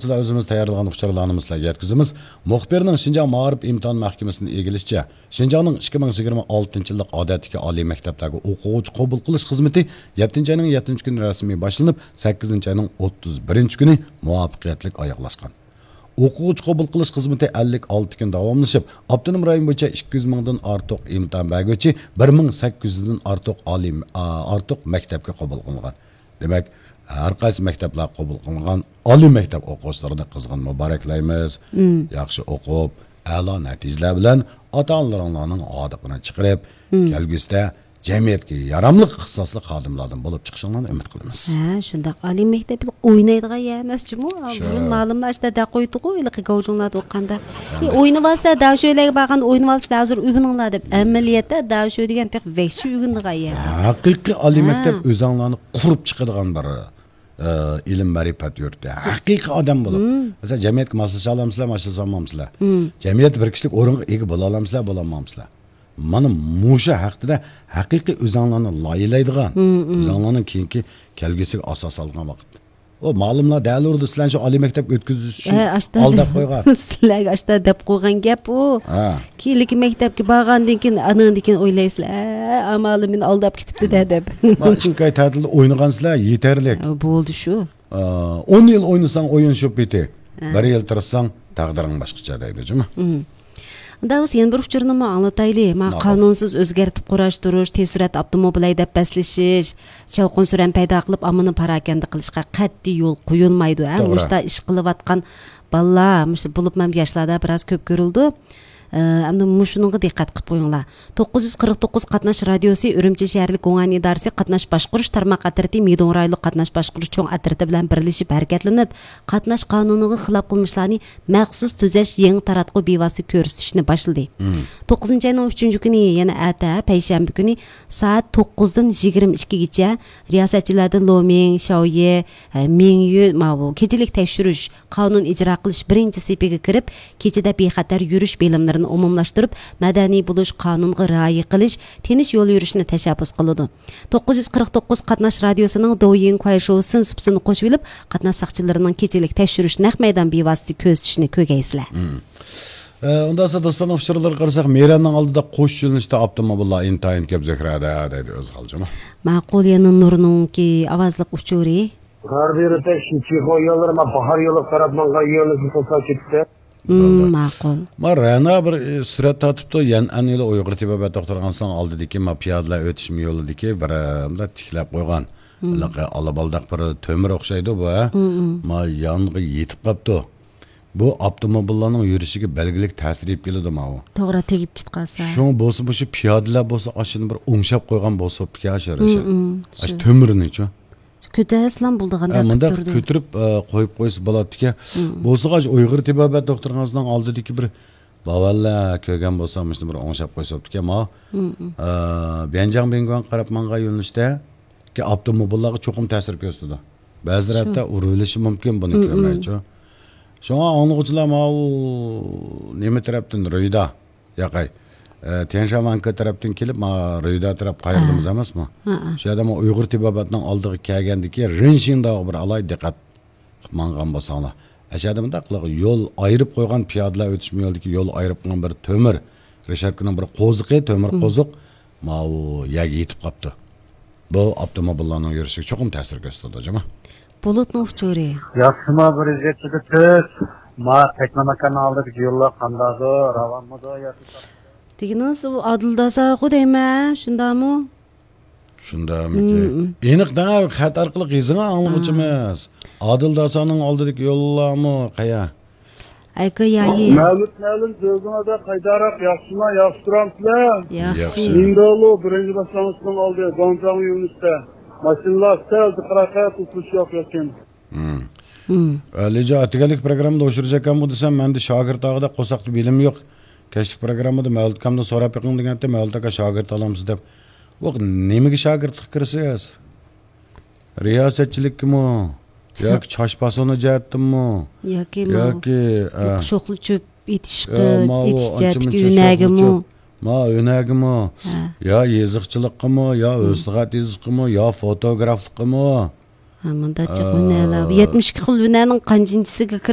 anlıqçılar özümüz tayarlagan uçurlarını sizlarga yetkizimiz. Muxbirning Şinjan Ma'arif imtihon mahkamasining egilishicha, Şinjanning 2026-yillik odatdagi oliy maktablarga o'quvchi qabul qilish xizmati 7-oyning 7-kuni rasmiy boshlanib, 8-oyning 31-kuni muvaffaqiyatli oyoqlashgan. O'quvchi qabul qilish xizmati 56 kun davomlashib, avtonom rayon bo'yicha 200 mingdan ortiq imtihon beruvchi 1800 dan ortiq maktabga qabul qilingan. Demak, har qaysi maktablar qabul qilingan oliy maktab o'quvchilarini qizg'in muboraklaymiz. Yaxshi o'qib, a'lo natijalar bilan ota-onalaringlarning odatini chiqarib, kelgusida jamiyatga yaramli ixtisosli xodimlardan bo'lib chiqishinglarni umid qilamiz. Ha, shundoq oliy maktablar o'ynaydigan yer emasmi? Ma'lumlar ishda da qo'ydi-ku, ilqi gavjunglarda o'qqanda. O'ynab olsa, davshoylarga borganda o'ynab olsa, hozir uyg'uninglar deb. Amaliyotda davsho degan tek vahshiy uyg'undigan yer. Haqiqiy oliy maktab o'zinglarni qurib chiqadigan bir ilm ma'rifat yurti. Haqiqiy odam bo'lib. Masalan, jamiyatga moslasha olamsizlar, moslasha olmaysizlar. Jamiyat bir kishilik o'ringa ega bo'la olamsizlar, bo'la olmaysizlar. Mana musha haqida haqiqiy o'zinglarni loyilaydigan, o'zinglarning keyingi kelgusiga asos olgan vaqt. O ma'lumlar dal urdi sizlar shu oliy maktab o'tkazish uchun aldab qo'ygan. Sizlarga ashta deb qo'ygan gap u. Keyingi maktabga borgandan keyin anandan keyin o'ylaysizlar, amalim meni aldab ketibdi deb. Mana 2 oy ta'tilda o'ynagansizlar yetarli. Bo'ldi shu. 10 yil o'ynasang o'yin shu beti. 1 yil tirsang taqdiring boshqacha deydi-jimi? Davos yana bir uchurni anglatayli. Ma qonunsiz o'zgartib qurash-turish, tez surat avtomobil haydab paslashish, shavqin suran paydo qilib amini parakanda qilishga qat'iy yo'l qo'yilmaydi. Mushta ish qilayotgan bolalar, bo'lib ham yoshlarda biroz ko'p ko'rildi. Endi mushuningga diqqat qilib qo'yinglar. 949 qatnash radiosi Urumchi shaharlik Qo'ng'an idorasi qatnash boshqarish tarmoq atriti Midon rayonlik qatnash boshqarish cho'ng atriti bilan birlashib harakatlanib, qatnash qonuniga xilof qilmishlarni maxsus tuzash yangi taratqu bevosita ko'rsatishni boshladi. 9-oyning 3-kuni yana ata payshanba kuni soat 9 dan 22 gacha riyosatchilardan Loming, Shaoye, Mingyu mavu kechilik tekshirish qonun ijro qilish birinchi sepiga kirib, kechida bexatar yurish bilimlarini umumlashtirib, madaniy bo'lish, qonunga rioya qilish, tinish yo'l yurishni tashabbus qiladi. 949 qatnash radiosining doyin qo'yishusin supsini qo'shib olib, qatnash saqchilarining kechilik tekshirish naq maydon bevosita ko'rsatishni ko'gaysizlar. Undan sonra dostlarning uchurlarga qarasak, Meranning oldida qo'sh yo'nalishda avtomobillar intayin ko'p zakrada deydi o'z holjimi. Ma'qul yana Nurningki ovozliq uchuri. G'arbiyada Shinchixo yo'llarga bahar yo'li tarafmanga yo'lni to'sa ketdi. Ma'qul. Rana bir surat tatibdi, yan anili Uyg'ur tibbiyot doktorxonasining oldidagi piyodalar o'tish yo'lidagi bir tiklab qo'ygan. Alabaldaq bir to'mir o'xshaydi bu. Ma yonga yetib qopdi. Bu avtomobillarning yurishiga belgilik ta'sir etib keladi ma'u. To'g'ri tegib ketqansa. Shu bo'lsa, bu shu piyodalar bo'lsa, ashini bir o'ngshab qo'ygan bo'lsa, piyoshirishi. Ash to'mirni-chi. Kötəslan bulduğanda tutturdu. Kötürüp koyup koysa baladıki. Bolsağaç Uyghur tibbiyot doktorxonasining oldidagi bir bavalla ko'rgan bo'lsam, bir o'ngshab qo'ysaptiki, ama Benjang Benguan qarab manga yo'nalishda ki avtomobillarga cho'qim ta'sir ko'rsatdi. Ba'zilar hatto urilishi mumkin buni ko'rmaychi. Shunga o'quvchilar mau nima tarafdan Ruyda yaqay Tianshamanka tarafdan kelib, Ruyda taraf qayerdimiz emasmi? Shu yerda Uyg'ur tibbiyotning oldiga kelgandiki, Renshinda bir alay diqqat qilmagan bo'lsanglar. Ashada bunda yo'l ayirib qo'ygan piyodalar o'tish yo'ldagi yo'l ayirib qo'ygan bir to'mir, reshatkaning bir qo'ziqi, to'mir qo'ziq mau yaga yetib qopti. Bu avtomobillarning yurishiga cho'qim ta'sir ko'rsatdi, jama. Bulutning uchuri. Yaxshimi bir jetchiga tez. Ma Teknomakan oldidagi yo'llar qandaydi, ravonmidi yoki Diginiz u adildasa qudayma, shundami? Shundamiki. Aniq dana xat orqali yizini anglamoqchimiz. Adildasaning oldidagi yo'llarmi qaya? Ayka yayi. Ma'lum so'zimda qaydaroq yaxshimi, yaxshi turamsizlar? Yaxshi. Indolo birinchi boshlanishining oldi, Gonjang yo'nalishda. Mashinalar sel diqqatga tutush yo'q ekan. Leja atigalik programmada o'shirjakan bu desam, menda shogird tog'ida qo'saqli bilim yo'q. Keşke programda Mevlütkamda so'rab yiqing deganda Mevlütaka shogird olamiz deb. Yo'q, nimaga shogirdlik qilasiz? Riyosatchilikmi? Yoki chashpasoni jihatdimi? Yoki sho'xli cho'p yetishtirishga yo'nagimi? Yo'nagimi? Yo yeziqchilikmi, yo o'zlig'at yeziqmi, yo fotograflikmi? Manda chiqmaylar. 72 xil yo'naning qanchinchisiga